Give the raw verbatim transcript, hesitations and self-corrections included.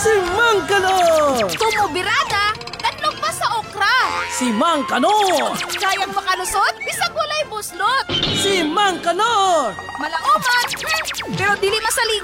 Si Mang Kanor! Tumubirada, tatlong pa sa okra. Si Mang Kanor! Kayang makalusot, bisag walay buslot. Si Mang Kanor! Malaoman, pero dili masalig.